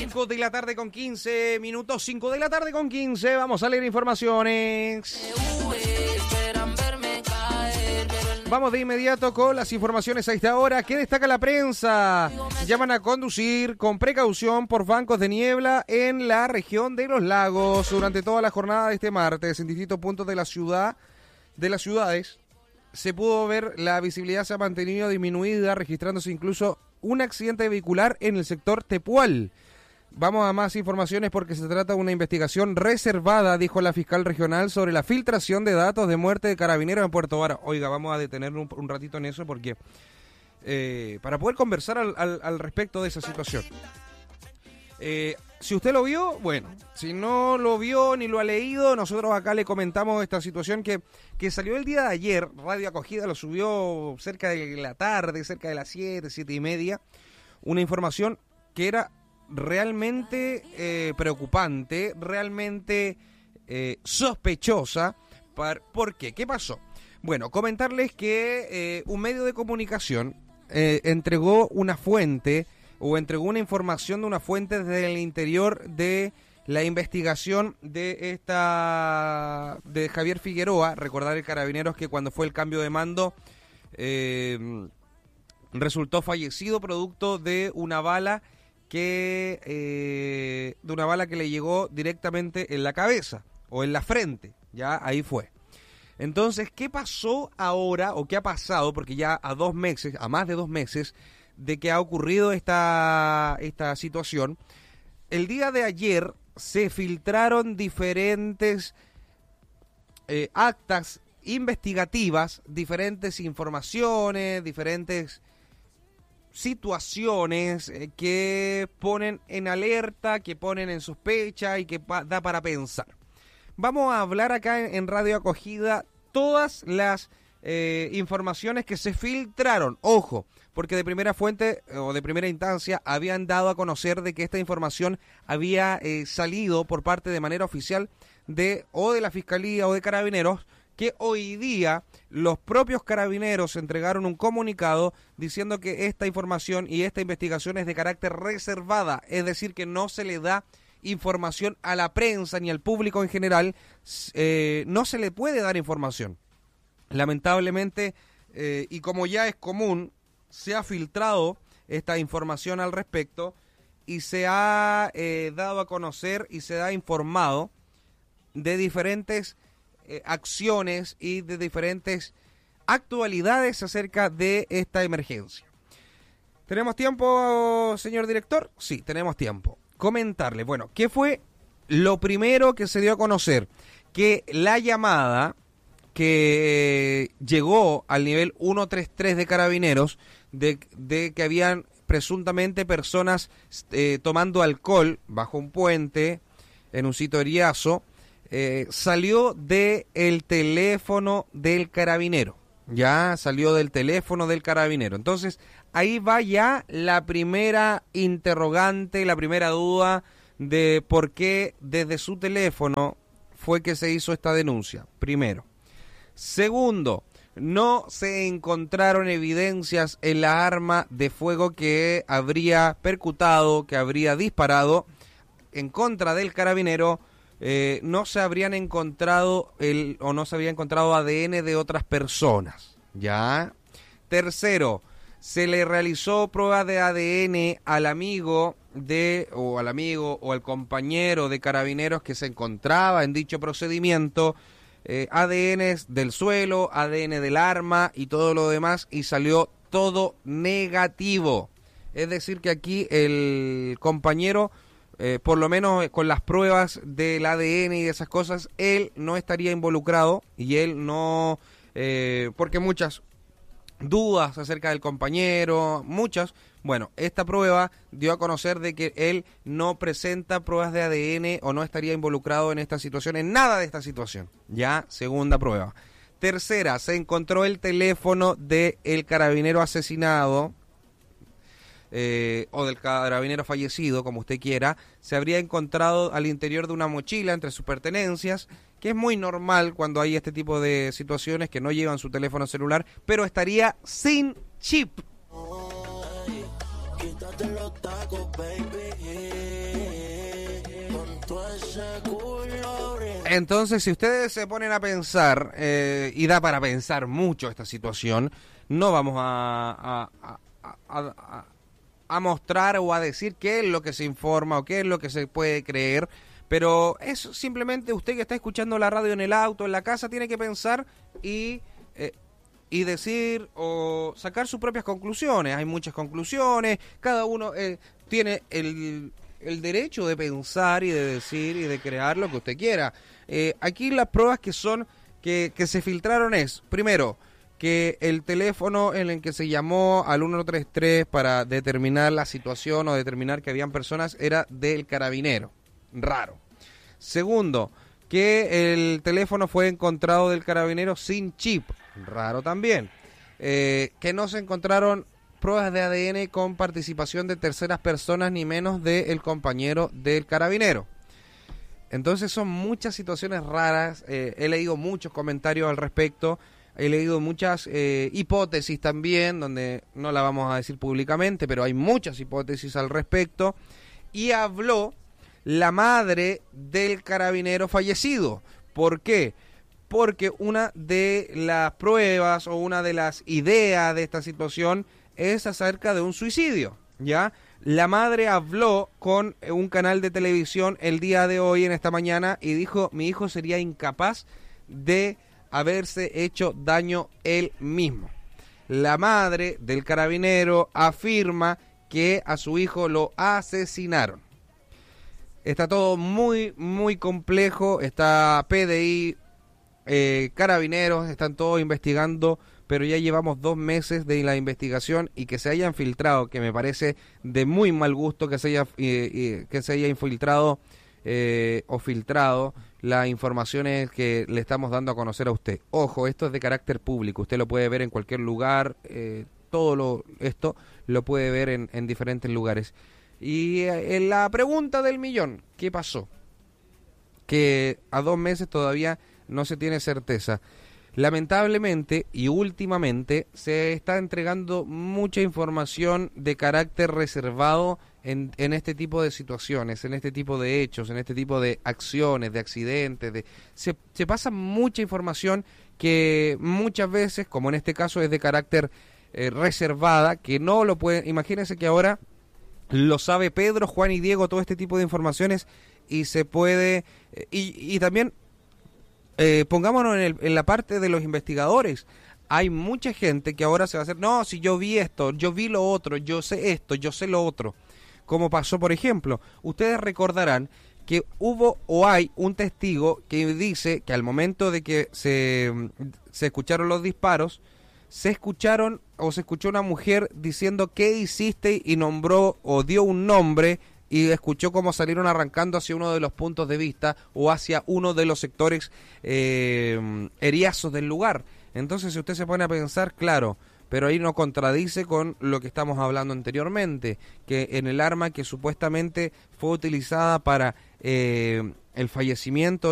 5 de la tarde con 15 minutos, 5 de la tarde con 15, vamos a leer informaciones. Vamos de inmediato con las informaciones a esta hora. ¿Qué destaca la prensa? Llaman a conducir con precaución por bancos de niebla en la región de Los Lagos. Durante toda la jornada de este martes, en distintos puntos de las ciudades, se pudo ver la visibilidad se ha mantenido disminuida, registrándose incluso un accidente vehicular en el sector Tepual. Vamos a más informaciones porque se trata de una investigación reservada, dijo la fiscal regional, sobre la filtración de datos de muerte de carabineros en Puerto Vara. Oiga, vamos a detenernos un ratito en eso porque para poder conversar al respecto de esa situación. Si usted lo vio, bueno, si no lo vio ni lo ha leído, nosotros acá le comentamos esta situación que salió el día de ayer. Radio Acogida lo subió cerca de la tarde, cerca de las 7:30, una información que era realmente preocupante, realmente sospechosa. ¿Por qué? ¿Qué pasó? Bueno, comentarles que un medio de comunicación entregó una fuente o entregó una información de una fuente desde el interior de la investigación de Javier Figueroa. Recordar el Carabineros que cuando fue el cambio de mando resultó fallecido producto de una bala que le llegó directamente en la cabeza o en la frente. Ya ahí fue. Entonces, ¿qué pasó ahora o qué ha pasado? Porque ya a más de 2 meses de que ha ocurrido esta situación, el día de ayer se filtraron diferentes actas investigativas, diferentes informaciones, diferentes situaciones que ponen en alerta, que ponen en sospecha y que da para pensar. Vamos a hablar acá en Radio Acogida todas las informaciones que se filtraron. Ojo, porque de primera fuente o de primera instancia habían dado a conocer de que esta información había salido por parte de manera oficial de la Fiscalía o de Carabineros, que hoy día los propios Carabineros entregaron un comunicado diciendo que esta información y esta investigación es de carácter reservada, es decir, que no se le da información a la prensa ni al público en general, no se le puede dar información. Lamentablemente, y como ya es común, se ha filtrado esta información al respecto y se ha dado a conocer y se ha informado de diferentes acciones y de diferentes actualidades acerca de esta emergencia. ¿Tenemos tiempo, señor director? Sí, tenemos tiempo. Comentarle, bueno, ¿qué fue lo primero que se dio a conocer? Que la llamada que llegó al nivel 133 de Carabineros de que habían presuntamente personas tomando alcohol bajo un puente en un sitio de Riazo, salió del teléfono del carabinero. Ya salió del teléfono del carabinero. Entonces, ahí va ya la primera interrogante, la primera duda de por qué desde su teléfono fue que se hizo esta denuncia. Primero. Segundo, no se encontraron evidencias en la arma de fuego que habría percutado, que habría disparado en contra del carabinero. No se habrían encontrado no se había encontrado ADN de otras personas. Ya. Tercero, se le realizó prueba de ADN al amigo o al compañero de Carabineros que se encontraba en dicho procedimiento, ADN del suelo, ADN del arma y todo lo demás, y salió todo negativo. Es decir que aquí el compañero, por lo menos con las pruebas del ADN y de esas cosas, él no estaría involucrado y él no, porque muchas dudas acerca del compañero, bueno, esta prueba dio a conocer de que él no presenta pruebas de ADN o no estaría involucrado en esta situación, en nada de esta situación. Ya, segunda prueba. Tercera, se encontró el teléfono del carabinero asesinado, o del carabinero fallecido, como usted quiera. Se habría encontrado al interior de una mochila entre sus pertenencias, que es muy normal cuando hay este tipo de situaciones, que no llevan su teléfono celular, pero estaría sin chip. Quítate los tacos, baby. Entonces, si ustedes se ponen a pensar, y da para pensar mucho esta situación, no vamos a mostrar o a decir qué es lo que se informa o qué es lo que se puede creer, pero es simplemente usted que está escuchando la radio en el auto, en la casa, tiene que pensar y decir o sacar sus propias conclusiones. Hay muchas conclusiones, cada uno tiene el derecho de pensar y de decir y de crear lo que usted quiera. Aquí las pruebas que se filtraron es, primero, que el teléfono en el que se llamó al 133 para determinar la situación o determinar que habían personas era del carabinero. Raro. Segundo, que el teléfono fue encontrado del carabinero sin chip. Raro también. Que no se encontraron pruebas de ADN con participación de terceras personas ni menos del compañero del carabinero. Entonces son muchas situaciones raras. He leído muchos comentarios al respecto. He leído muchas hipótesis también, donde no la vamos a decir públicamente, pero hay muchas hipótesis al respecto. Y habló la madre del carabinero fallecido. ¿Por qué? Porque una de las pruebas o una de las ideas de esta situación es acerca de un suicidio, ¿ya? La madre habló con un canal de televisión el día de hoy, en esta mañana, y dijo: mi hijo sería incapaz de haberse hecho daño él mismo. La madre del carabinero afirma que a su hijo lo asesinaron. Está todo muy, muy complejo. Está PDI, carabineros, están todos investigando, pero ya llevamos 2 meses de la investigación y que se hayan filtrado, que me parece de muy mal gusto que se haya infiltrado o filtrado las informaciones que le estamos dando a conocer a usted. Ojo, esto es de carácter público, usted lo puede ver en cualquier lugar, esto lo puede ver en diferentes lugares. Y en la pregunta del millón, ¿qué pasó? Que a 2 meses todavía no se tiene certeza. Lamentablemente y últimamente se está entregando mucha información de carácter reservado en este tipo de situaciones, en este tipo de hechos, en este tipo de acciones, de accidentes. Se pasa mucha información que muchas veces, como en este caso, es de carácter reservada, que no lo pueden. Imagínense que ahora lo sabe Pedro, Juan y Diego, todo este tipo de informaciones, y se puede. Y también pongámonos en la parte de los investigadores. Hay mucha gente que ahora se va a hacer: no, si yo vi esto, yo vi lo otro, yo sé esto, yo sé lo otro. Como pasó, por ejemplo, ustedes recordarán que hubo o hay un testigo que dice que al momento de que se escucharon los disparos, se escuchó una mujer diciendo: ¿qué hiciste? Y nombró o dio un nombre, y escuchó cómo salieron arrancando hacia uno de los puntos de vista o hacia uno de los sectores eriazos del lugar. Entonces, si usted se pone a pensar, claro, pero ahí no contradice con lo que estamos hablando anteriormente, que en el arma que supuestamente fue utilizada para el fallecimiento